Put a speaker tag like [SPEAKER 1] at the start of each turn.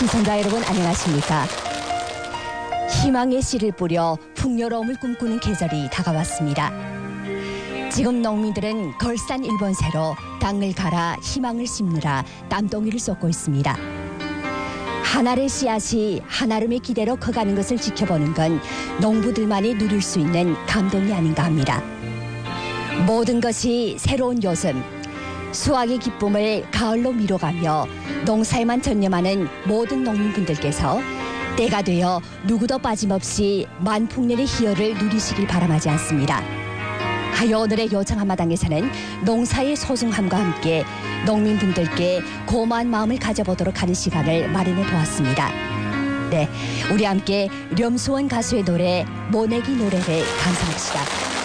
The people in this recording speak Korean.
[SPEAKER 1] 시청자 여러분 안녕하십니까? 희망의 씨를 뿌려 풍요로움을 꿈꾸는 계절이 다가왔습니다. 지금 농민들은 걸산 1번새로 땅을 갈아 희망을 심느라 땀덩이를 쏟고 있습니다. 한 알의 씨앗이 한아름의 기대로 커가는 것을 지켜보는 건 농부들만이 누릴 수 있는 감동이 아닌가 합니다. 모든 것이 새로운 요즘, 수확의 기쁨을 가을로 미뤄가며 농사에만 전념하는 모든 농민분들께서 때가 되어 누구도 빠짐없이 만풍년의 희열을 누리시길 바람하지 않습니다. 하여 오늘의 요청 한마당에서는 농사의 소중함과 함께 농민분들께 고마운 마음을 가져보도록 하는 시간을 마련해 보았습니다. 네, 우리 함께 렴수원 가수의 노래 모내기 노래를 감상합시다.